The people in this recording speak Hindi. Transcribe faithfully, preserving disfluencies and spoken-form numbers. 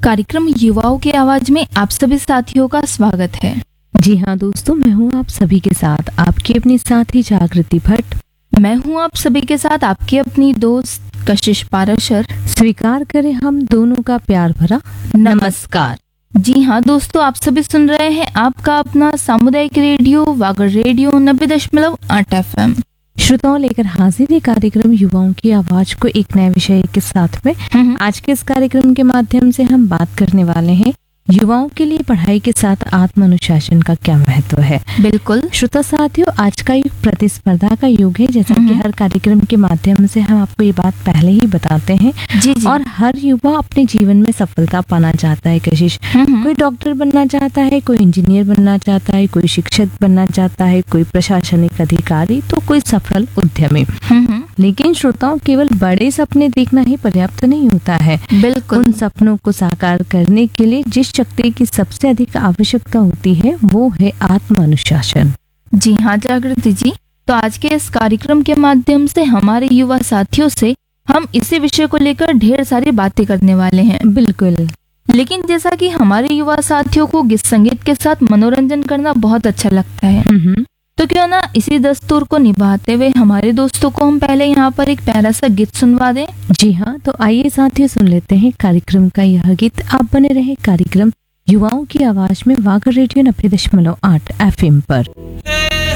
कार्यक्रम युवाओं की आवाज में आप सभी साथियों का स्वागत है। जी हाँ दोस्तों, मैं हूँ आप सभी के साथ आपकी अपनी साथी जागृति भट्ट। मैं हूँ आप सभी के साथ आपकी अपनी दोस्त कशिश पाराशर। स्वीकार करें हम दोनों का प्यार भरा नमस्कार। जी हाँ दोस्तों, आप सभी सुन रहे हैं आपका अपना सामुदायिक रेडियो वागर रेडियो नब्बे दशमलव आठ एफ एम। श्रोताओं, लेकर हाजिर है कार्यक्रम युवाओं की आवाज को एक नए विषय के साथ में। आज के इस कार्यक्रम के माध्यम से हम बात करने वाले हैं युवाओं के लिए पढ़ाई के साथ आत्म अनुशासन का क्या महत्व है। बिल्कुल श्रोता साथियों, आज का युग प्रतिस्पर्धा का युग है, जैसा कि हर कार्यक्रम के माध्यम से हम आपको ये बात पहले ही बताते हैं। जी जी। और हर युवा अपने जीवन में सफलता पाना चाहता है। कशिश, कोई डॉक्टर बनना चाहता है, कोई इंजीनियर बनना चाहता है, कोई शिक्षक बनना चाहता है, कोई प्रशासनिक अधिकारी, तो कोई सफल उद्यमी। लेकिन श्रोताओं, केवल बड़े सपने देखना ही पर्याप्त नहीं होता है। बिल्कुल। उन सपनों को साकार करने के लिए जिस शक्ति की सबसे अधिक आवश्यकता होती है वो है आत्म अनुशासन। जी हाँ जागृति जी, तो आज के इस कार्यक्रम के माध्यम से हमारे युवा साथियों से हम इसी विषय को लेकर ढेर सारी बातें करने वाले हैं। बिल्कुल। लेकिन जैसा कि हमारे युवा साथियों को गीत संगीत के साथ मनोरंजन करना बहुत अच्छा लगता है, तो क्यों ना इसी दस्तूर को निभाते हुए हमारे दोस्तों को हम पहले यहाँ पर एक प्यारा सा गीत सुनवा दें। जी हाँ, तो आइए साथियों सुन लेते हैं कार्यक्रम का यह गीत। आप बने रहे कार्यक्रम युवाओं की आवाज में वागर रेडियो नब्बे दशमलव आठ एफ एम पर।